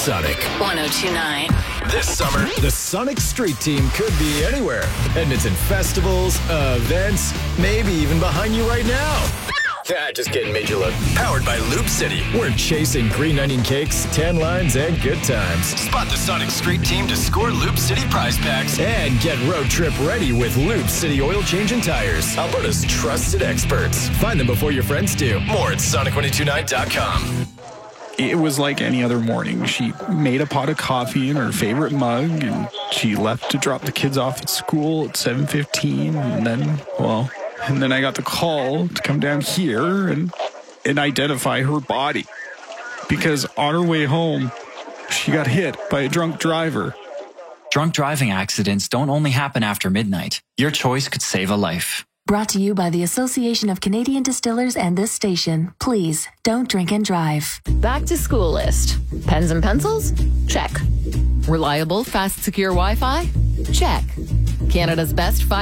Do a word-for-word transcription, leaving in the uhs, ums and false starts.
Sonic. one oh two point nine. This summer, the Sonic Street Team could be anywhere. Edmonton festivals, events, maybe even behind you right now. Ah, just kidding, made you look. Powered by Loop City. We're chasing green onion cakes, tan lines, and good times. Spot the Sonic Street Team to score Loop City prize packs. And get road trip ready with Loop City oil change and tires. Alberta's trusted experts. Find them before your friends do. More at sonic one oh two nine dot com. It was like any other morning. She made a pot of coffee in her favorite mug, and she left to drop the kids off at school at seven fifteen, and then, well... And then I got the call to come down here and, and identify her body. Because on her way home, she got hit by a drunk driver. Drunk driving accidents don't only happen after midnight. Your choice could save a life. Brought to you by the Association of Canadian Distillers and this station. Please, don't drink and drive. Back to school list. Pens and pencils? Check. Reliable, fast, secure Wi-Fi? Check. Canada's best